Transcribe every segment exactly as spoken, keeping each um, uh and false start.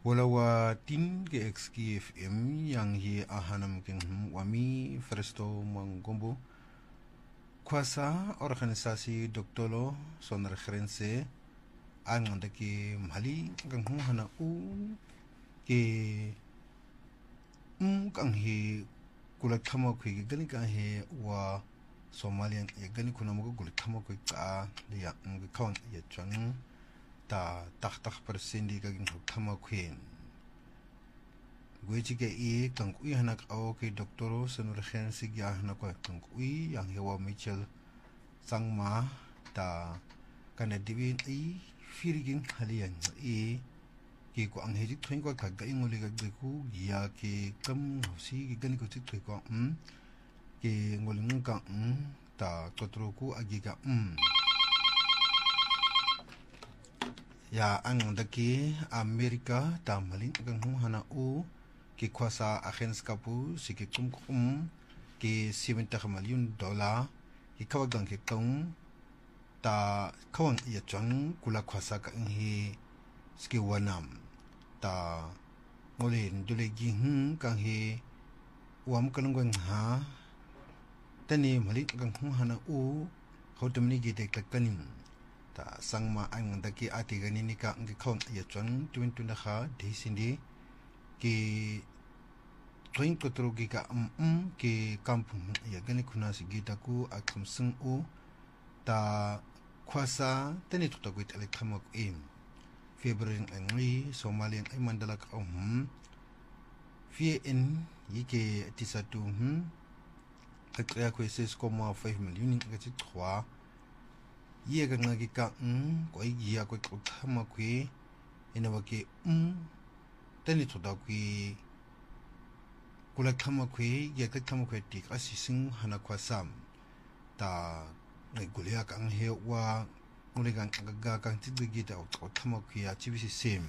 Walawa tin ke X K F M yang hi ahanam keng wami Fresto Mangombo kwasa organisasi doktolo son referense ang andaki mali kang hana u ke um kang hi kulak khama khwi gani ka he wa Somalian ya gani kuna mo kulak khama khwi ka ya ng kawan ya chang ta tak tak persen di kaging khama khwin gwechi ke i kang kui hanak aw ke doktoro son referense ya hana ko kang kui yang hewa Mitchell sangma ta kana dibin i firigin halian i ke ko ang hejik thoin ko kagga ingoli ga ku ya ke kam hosi ke gani ko tik thoi ko um ke ngolin ka um ta totro ku agiga um ya ang daki Amerika ta malin kang hana u ke kwasa agens kapu sike kum kum ke seventy million dollar ke kawagang ke tong ta kawang iya chang kula kwasa ka hi ski wanam ta ngolin dule gi hm kang he wam kalungwang ha tani malin kang hana u khotamni gi tek kanin ta sangma ang daki ati ganini ka ang kawan iya chang twin twin ha de sindi ke train kotro gi ka um um ke kampung ya gani kuna si gita ku akam sung u ta kwasa tani to ko tele khamak im February angri Somalian ay mandalak um vie in yike tisatu hm akya ko six point five million ka ti trois ye ga ngagi ka um ko iya ko khamak kwi ina wake um tani to da kwi kula khamak kwi ye ka khamak kwi tik asising hana kwasam ta ngai gulia kang he wa ngule gang ga kang ti gi ta o khamak kwi a chibisi sem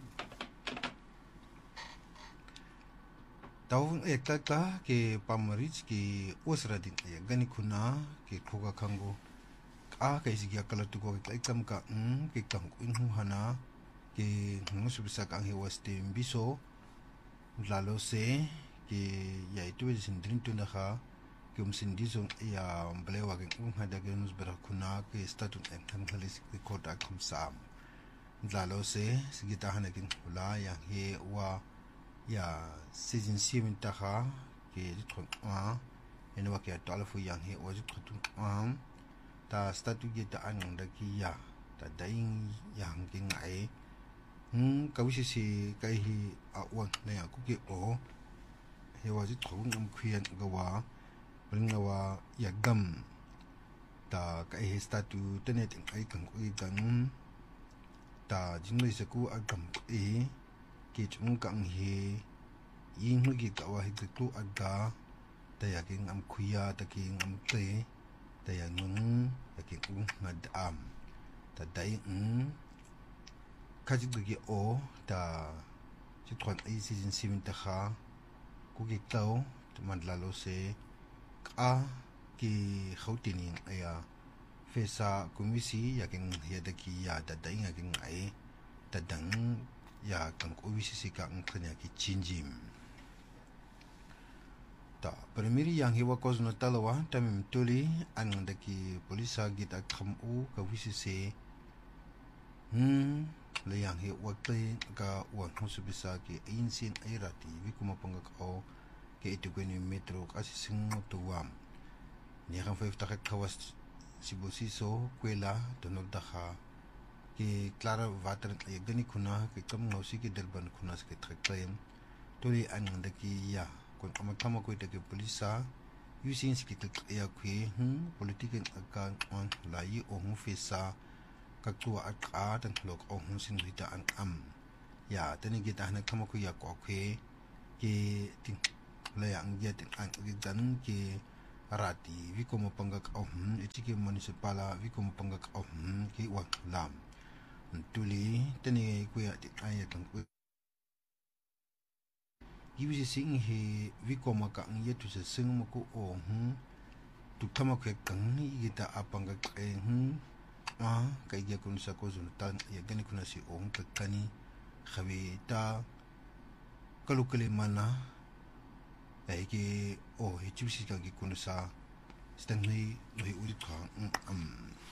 taw ekta ta ke pamarich ki osradin ye gani kuna ke khoga khango a ka isi gi akala tu ko ekam ka um ke kang in hu hana ke ngusubisa kang he waste biso lalo se ke ya itu sin drin tu na ha ke um sin dizo ya mblewa ke um hada ke nus bera kuna ke statut en kan halis ke kota kum sam lalo se sigita hana kin hula ya he wa ya season seven ta ha ke thon a en wa ke to alfu yang he wa jit khutun am ta statut ge ta an da ki ya ta daing yang ke ngai hm kawisi si kai hi a wan na ya ku ke o he wa jit khung am khien ga wa bring wa ya gam ta kai he statut tene tin ai kang ku gan ta jingle se ku a gam e ke chung kang he yin hu gi ka wa hi tu aga ta ya king am khuya ta king am te ta ya ngun ta king u ngad am ta dai um kaji gi o ta chi thon ai season seven ta kha ku gi tau ta man la lo se a ki khotini aya fesa komisi ya king ya da ki ya da dai nga king ai ta dang ya kang ko wisi si ka ang khanya ki chinjim ta primary yang hiwa koz no talawa tamim tuli ang da ki polisa gita kham u ka wisi se hm le yang hi wakte ka wan husubisa ki insin airati wikuma pangak o ke itu gweni metro kasi sing tuwam ni kan five ta kawas sibosiso kwela donol dakha ke clara water ye gani kuna ke kam ngosi ke delban kuna ke treklen tuli an ndaki ya kon amatama ko te ke polisa using ski ke ya kwe hm political akan on lai o hu fesa ka tu aka tan lok o hu sin rita an am ya tani ge ta na kama ko ya ko kwe ke tin la yang ye tin an ge dan ke rati wi ko mo pangak o hm etike municipala wi ko mo pangak o hm ke wa lam tuli tani ko ya tin ay kan ko gibi sing he wi ko ma ka ye tu se sing mo ko o hm tu kama ko kan yi ta apanga ke hm a kai ge kun sa ko zun tan ye gani kuna si o ka kani khawi ta kalukale mana ai ke o he chusi ka ki kunusa stanley noi uri ka um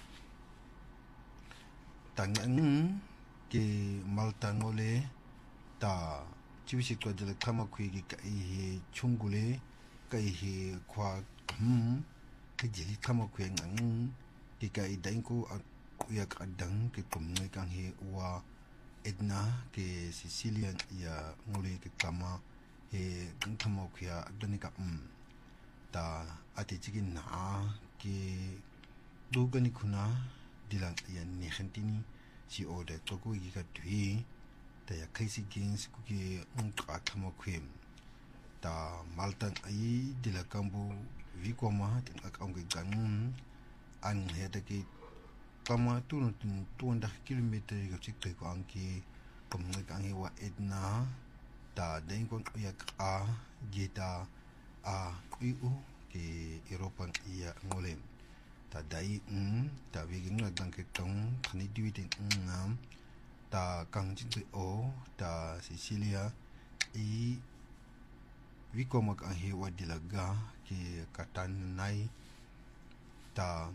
tang ke malta ngole ta chusi ko de kama khui ki ka he chungule ka he kwa hm ke jeli kama khui ngang ki ka idain ko ya kadang ke kumne kang he wa Edna ke Sicilian ya ngole ke kama he kama khuya adani ka um ta ati chigin na ke dugani khuna dilang ya ni khantini si ode to ko yi ka thui ta ya kaisi gains ku ke un ka kama khuyem ta maltan ai dilakambu vikoma tin akam ke ganun an he ta ke kama turun tuan dah kilometer ke cikte ko angki komngai kang hewa Edna ta dain kon ya a gita a ku ke Europan ia ngolem ta dai um ta wigin na dang ke tong khani diwit ngam ta kang jin o ta Sicilia i vikoma kang hewa dilaga ke katan nai ta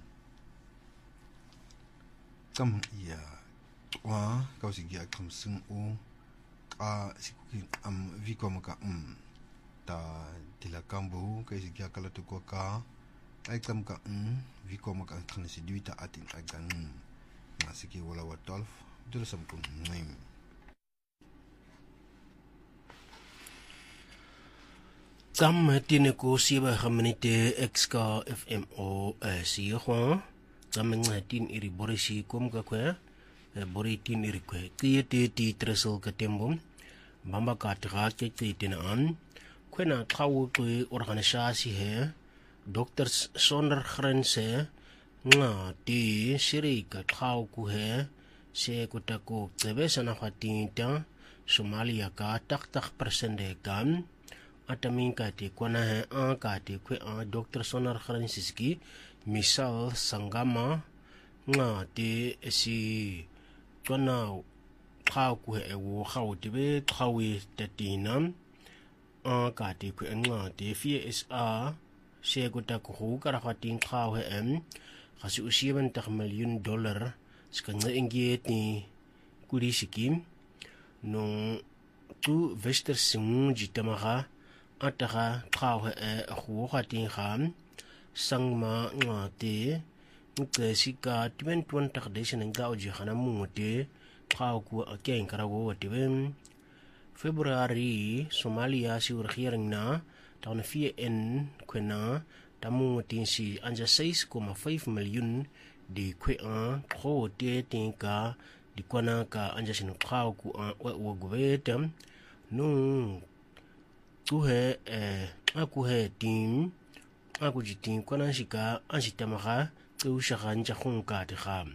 kam ya wa kau sigi akam sung o ka sikuki am vikom ka um ta dilakambu ka sigi akala tu ko ka aikam ka um vikom ka kan si duita atin agan ngasiki wala watolf dul sam kun naim Tam tine ko siba khamanite exka F M O si ho Tam tin iri borisi kom ka kwa bori tin iri kwa tie te ti tresel ka tembom bamba ka tra ke te tin an kwena thawu to organisasi he doctors sonder grense nga ti siri ka thaw ku he se ko ta ko tsebe sana khatinta Somalia ka tak tak persende kan atamin ka te kwana he an ka te kwe an doctor sonder grensis ki misal sangama nga te si tona khaw ku e wo khaw te be khawi te tinam a ka te ku nga te F S A se ko ta ko ka ra khatin khaw he em khasu seven million dollar ska nga engie ni kuri sikim no tu vester sing jitamaha ataha khaw he e khu khatin kham sangma nga te nke sika twen twen tak de sen nga oji khana mu te khaw ku akeng karawo te ben February Somalia si regering na dan vier en kwena tamu tin si anja six komma vijf miljoen di kwe an kho te tinka di kwana ka anja sin khaw ku an wo gwetam no tu he eh aku he tin aku jitin kwana shika anshitamaha tu shakan jakhun ka de kham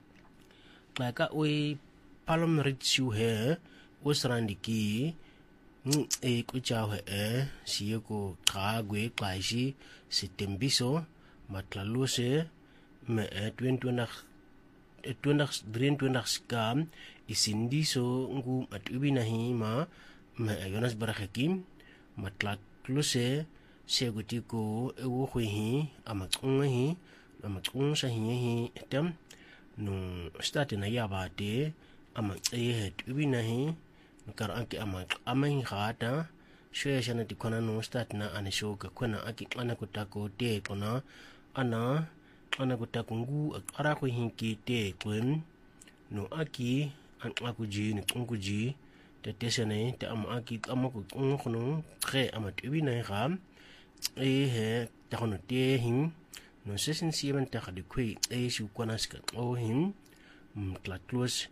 ka we palom richu he osrandiki e ku chao he si ko ka gwe kwaisi sitembiso matlalose me twenty nak twenty twenty skam isindiso ngu matubinahi ma me yonas barahakim matlatlose segutiko ewo khwi amakungi amakung sa hinhi tam no start na yabate ama ehe ubinahi kar anki ama amahi khata shwe shana tikona no start na anishoka kona aki ana kutako te kona ana ana kutako ngu ara khwi hinki te kwen no aki an akuji ni kunguji te tesene te ama aki ama ku ngono khe ama ubinahi kham ehe takono te hin no sesen sieben ta khadi khui e shu kwanaska o him mtlatlos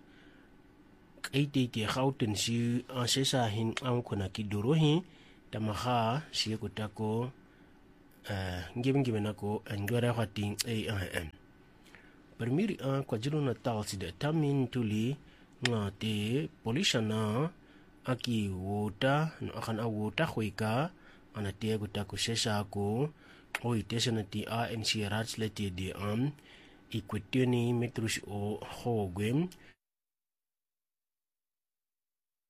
kaite te khauten si asesa hin am kona ki dorohi tamaha si ko tako eh ngibin gibena ko ngora khatin e am permiri a kwajulu na tal si de tamin tuli ngate polishana aki wota no akan awota khoika ana te ko tako sesa ko oi tesena ti a N C rats leti di am equitioni metrus o hogwem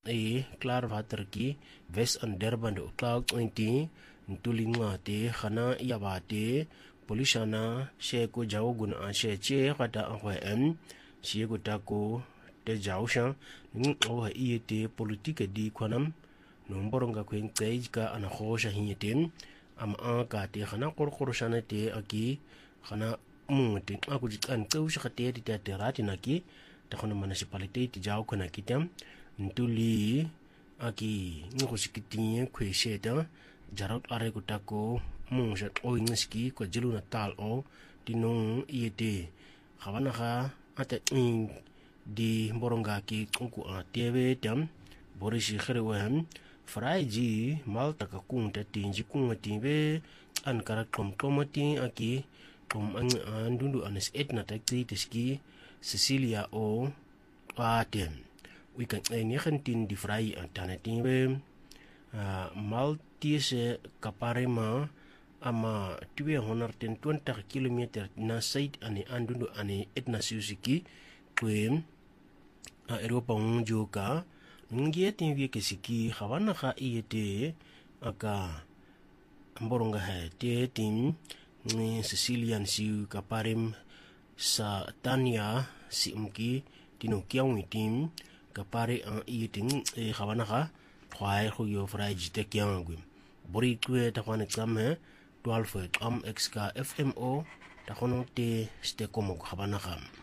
e klaar water ki West and Durban de cloud twenty ntulinga te khana yabate polishana sheko jawgun a sheche kata ahwem sheko tako te jawsha ngo iete politique di kwanam nomboronga kwen ka ana khosha hiyetem am aka te khana korkoroshana te aki khana mungte akujikan kawsha khate te te ratina ki ta khona municipality ti jaw kana kitam ntuli aki ngosikitiye kwesheta jarot are kutako mungsha oinski ko jilu natal o tinong iete khawana kha ata in di boronga ki kunku a tebe tam borishi khrewam fraiji malta ka kunta tinji kunga tibe an kara kom komati aki kom an andundu anes etna takti tiski Cecilia o atem we kan en yegentin di frai alternatieve uh, Maltese kaparema ama two hundred twenty kilometer na side ane andundu ane etna susiki kwem a uh, Europa unjoka ngietin wie kesiki khawana kha iete aka mboronga ha te tin ni Sicilian si kaparem sa Tanya si umki tino kiang itim kapare an eating e khawana kha khwai khu yo frai jite kyang gwi bori tue ta khwane kam he twelve am x ka F M O ta khono te ste komo khabana kham